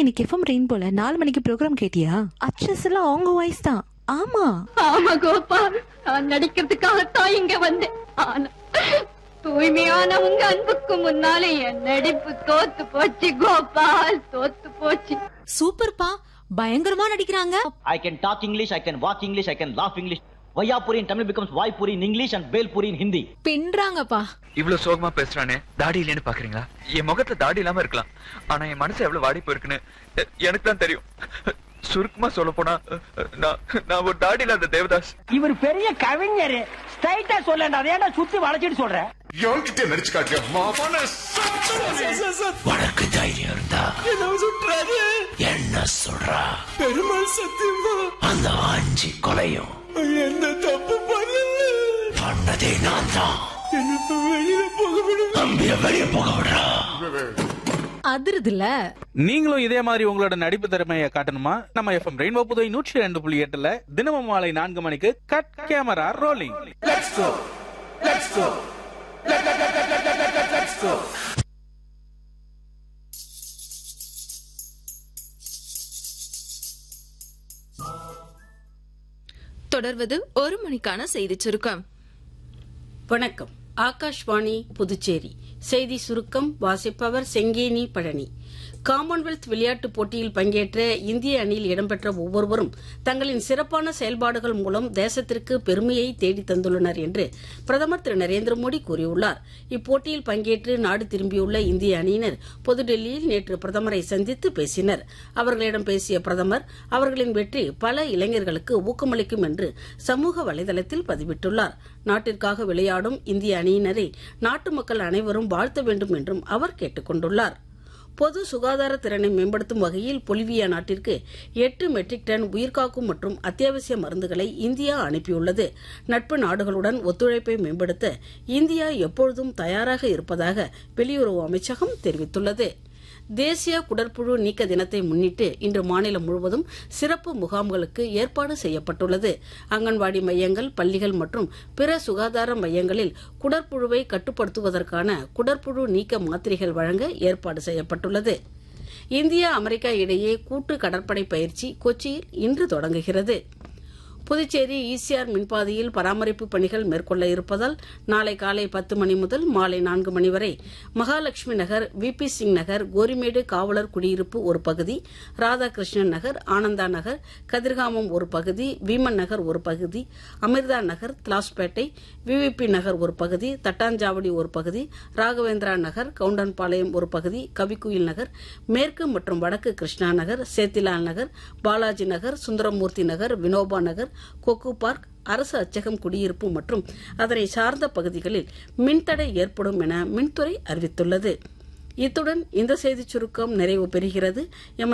இன்னைக்கு எஃப்எம் ரெயின்போல 4 மணிக்கு ப்ரோக்ராம் கேட்டியா? அச்சஸ் எல்லாம் அவங்க வாய்ஸ் தான். ஆமா ஆமா கோபா, நான் நடிக்கிறதுக்காகத்தான் இங்க வந்தேன். ஆனா தூய்மையான உங்க அன்புக்கு முன்னாலே என் நடிப்பு தோத்து போச்சு கோபால், தோத்து போச்சு. சூப்பர்ப்பா, பயங்கரமா நடிக்கிறாங்க. I can talk English, I can walk English, I can laugh English. Vayapuri in Tamil becomes Vaipuri in English and Belpuri in Hindi. பின்றாங்கப்பா. இவ்வளவு சோகமா பேசுறானே, தாடி இல்லைன்னு பாக்குறீங்களா? என் முகத்துல தாடி இல்லாம இருக்கலாம், ஆனா என் மனசு எவ்வளவு வாடி போயிருக்குன்னு எனக்கு தான் தெரியும். சுருக்கமா சொல்ல போனா நான் ஒரு தாடி இல்லாத தேவதாஸ். இவர் பெரிய கவிஞர், ஸ்ட்ரைட்டா சொல்லண்டா, அதேடா சுத்தி வளைச்சிட்டு சொல்ற. என்கிட்ட நடிச்சு காட்டிய மாமான உனக்கு தைரியம் இருந்தா என்ன சொல்றா? பெருமாள் சத்தியமா அந்த 5 கொலையும் என்ன தப்பு பண்ணதே நான் தான். வெளியே போக விடுறா. அதிருதுல. நீங்களும் இதே மாதிரி உங்களோட நடிப்பு திறமையை காட்டணுமா? நம்ம எஃப்எம் ரெயின்போ புதுவை 102.8 தினமும் மாலை 4 மணிக்கு கட் கேமரா ரோலிங். தொடர்வது 1 மணிக்கான செய்தி சுருக்கம். வணக்கம். ஆகாஷ்வாணி புதுச்சேரி செய்தி சுருக்கம் வாசிப்பவர் செங்கேனி பழனி. காமன்வெல்த் விளையாட்டுப் போட்டியில் பங்கேற்ற இந்திய அணியில் இடம்பெற்ற ஒவ்வொருவரும் தங்களின் சிறப்பான செயல்பாடுகள் மூலம் தேசத்திற்கு பெருமையை தேடி தந்துள்ளனர் என்று பிரதமர் திரு நரேந்திர மோடி கூறியுள்ளார். இப்போட்டியில் பங்கேற்று நாடு திரும்பியுள்ள இந்திய அணியினர் புதுடெல்லியில் நேற்று பிரதமரை சந்தித்து பேசினர். அவர்களிடம் பேசிய பிரதமர் அவர்களின் வெற்றி பல இளைஞர்களுக்கு ஊக்கமளிக்கும் என்று சமூக வலைதளத்தில் பதிவிட்டுள்ளார். நாட்டிற்காக விளையாடும் இந்திய அணியினரை நாட்டு மக்கள் அனைவரும் வாழ்த்த வேண்டும் என்றும் அவர் கேட்டுக் கொண்டுள்ளார். பொது சுகாதார திறனை மேம்படுத்தும் வகையில் பொலிவியா நாட்டிற்கு 8 மெட்ரிக் டன் உயிர்காக்கும் மற்றும் அத்தியாவசிய மருந்துகளை இந்தியா அனுப்பியுள்ளது. நட்பு நாடுகளுடன் ஒத்துழைப்பை மேம்படுத்த இந்தியா எப்பொழுதும் தயாராக இருப்பதாக வெளியுறவு அமைச்சகம் தெரிவித்துள்ளது. தேசிய குடற்புழு நீக்க தினத்தை முன்னிட்டு இன்று மாநிலம் முழுவதும் சிறப்பு முகாம்களுக்கு ஏற்பாடு செய்யப்பட்டுள்ளது. அங்கன்வாடி மையங்கள், பள்ளிகள் மற்றும் பிற சுகாதார மையங்களில் குடற்புழுவை கட்டுப்படுத்துவதற்கான குடற்புழு நீக்க மாத்திரைகள் வழங்க ஏற்பாடு செய்யப்பட்டுள்ளது. இந்தியா அமெரிக்கா இடையே கூட்டு கடற்படை பயிற்சி கொச்சியில் இன்று தொடங்குகிறது. புதுச்சேரி ஈசிஆர் மின்பாதையில் பராமரிப்பு பணிகள் மேற்கொள்ள இருப்பதால் நாளை காலை 10 மணி முதல் மாலை 4 மணி வரை மகாலட்சுமி நகர், விபி சிங் நகர், கோரிமேடு காவலர் குடியிருப்பு ஒரு பகுதி, ராதாகிருஷ்ணன் நகர், ஆனந்தா நகர், கதிர்காமம் ஒரு பகுதி, வீமன் நகர் ஒரு பகுதி, அமிர்தா நகர், திலாஸ்பேட்டை, விவிபி நகர் ஒரு பகுதி, தட்டாஞ்சாவடி ஒரு பகுதி, ராகவேந்திரா நகர், கவுண்டன்பாளையம் ஒரு பகுதி, கவிக்குயில் நகர், மேற்கு மற்றும் வடக்கு கிருஷ்ணா நகர், சேத்திலால் நகர், பாலாஜி நகர், சுந்தரமூர்த்தி நகர், வினோபா நகர், கொக்கு பார்க், அரசு அச்சகம் குடியிருப்பு மற்றும் அதனை சார்ந்த பகுதிகளில் மின்தடை ஏற்படும் என மின்துறை அறிவித்துள்ளது. இத்துடன் இந்த செய்திச் சுருக்கம் நிறைவு பெறுகிறது.